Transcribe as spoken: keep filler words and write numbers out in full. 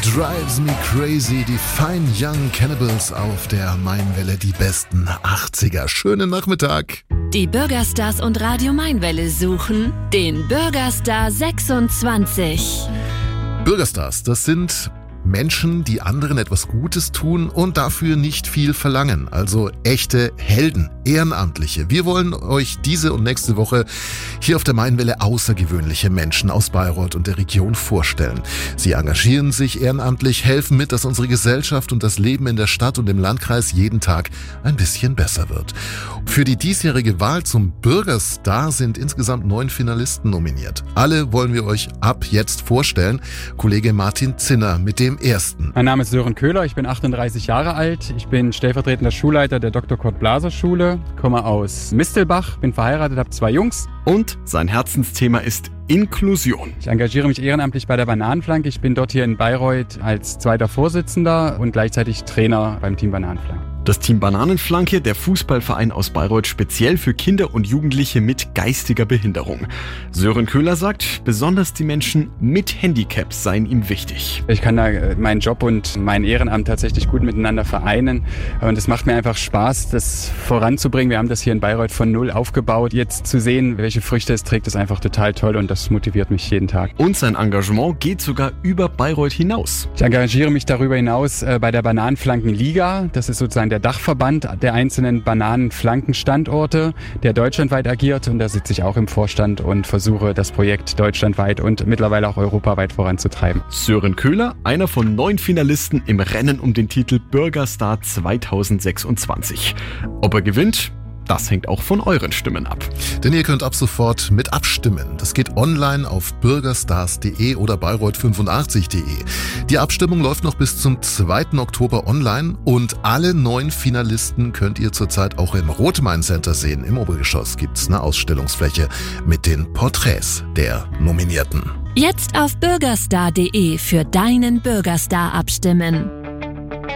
Drives Me Crazy, die Fine Young Cannibals auf der Mainwelle, die besten achtziger. Schönen Nachmittag. Die Bürgerstars und Radio Mainwelle suchen den Bürgerstar sechsundzwanzig. Bürgerstars, das sind Menschen, die anderen etwas Gutes tun und dafür nicht viel verlangen. Also echte Helden, Ehrenamtliche. Wir wollen euch diese und nächste Woche hier auf der Mainwelle außergewöhnliche Menschen aus Bayreuth und der Region vorstellen. Sie engagieren sich ehrenamtlich, helfen mit, dass unsere Gesellschaft und das Leben in der Stadt und im Landkreis jeden Tag ein bisschen besser wird. Für die diesjährige Wahl zum Bürgerstar sind insgesamt neun Finalisten nominiert. Alle wollen wir euch ab jetzt vorstellen. Kollege Martin Zinner mit dem ersten. Mein Name ist Sören Köhler, ich bin achtunddreißig Jahre alt. Ich bin stellvertretender Schulleiter der Doktor Kurt Blaser Schule, komme aus Mistelbach, bin verheiratet, habe zwei Jungs. Und sein Herzensthema ist Inklusion. Ich engagiere mich ehrenamtlich bei der Bananenflanke. Ich bin dort hier in Bayreuth als zweiter Vorsitzender und gleichzeitig Trainer beim Team Bananenflanke. Das Team Bananenflanke, der Fußballverein aus Bayreuth, speziell für Kinder und Jugendliche mit geistiger Behinderung. Sören Köhler sagt, besonders die Menschen mit Handicaps seien ihm wichtig. Ich kann da meinen Job und mein Ehrenamt tatsächlich gut miteinander vereinen. Und es macht mir einfach Spaß, das voranzubringen. Wir haben das hier in Bayreuth von null aufgebaut. Jetzt zu sehen, welche Früchte es trägt, ist einfach total toll und das motiviert mich jeden Tag. Und sein Engagement geht sogar über Bayreuth hinaus. Ich engagiere mich darüber hinaus bei der Bananenflankenliga. Das ist sozusagen der Dachverband der einzelnen Bananenflankenstandorte, der deutschlandweit agiert, und da sitze ich auch im Vorstand und versuche, das Projekt deutschlandweit und mittlerweile auch europaweit voranzutreiben. Sören Köhler, einer von neun Finalisten im Rennen um den Titel Bürgerstar zweitausendsechsundzwanzig. Ob er gewinnt? Das hängt auch von euren Stimmen ab. Denn ihr könnt ab sofort mit abstimmen. Das geht online auf bürgerstars punkt de oder bayreuth fünfundachtzig punkt de. Die Abstimmung läuft noch bis zum zweiten Oktober online und alle neun Finalisten könnt ihr zurzeit auch im Rotmain Center sehen. Im Obergeschoss gibt's eine Ausstellungsfläche mit den Porträts der Nominierten. Jetzt auf bürgerstar punkt de für deinen Bürgerstar abstimmen.